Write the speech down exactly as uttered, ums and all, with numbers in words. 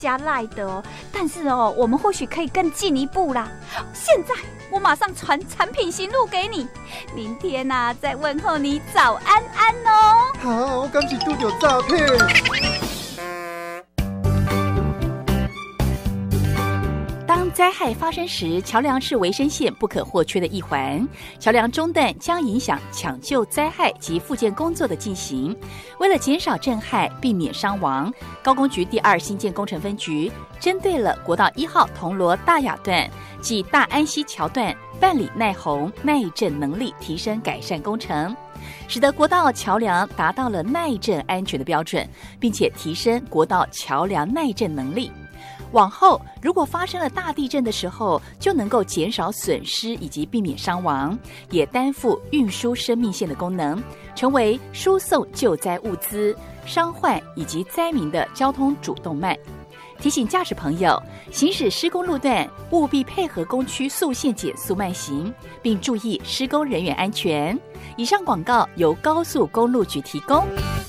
加赖的哦，但是哦，我们或许可以更进一步啦。现在我马上传产品型录给你，明天啊再问候你早安安哦。 好，我敢是拄到诈骗。 当灾害发生时，桥梁是维生线不可或缺的一环。桥梁中断将影响抢救灾害及复健工作的进行。为了减少震害，避免伤亡，高工局第二新建工程分局针对了国道一号铜锣大雅段及大安溪桥段，办理耐洪耐震能力提升改善工程，使得国道桥梁达到了耐震安全的标准，并且提升国道桥梁耐震能力。往后如果发生了大地震的时候，就能够减少损失以及避免伤亡，也担负运输生命线的功能，成为输送救灾物资、伤患以及灾民的交通主动脉。提醒驾驶朋友，行驶施工路段务必配合工区速限减速慢行，并注意施工人员安全。以上广告由高速公路局提供。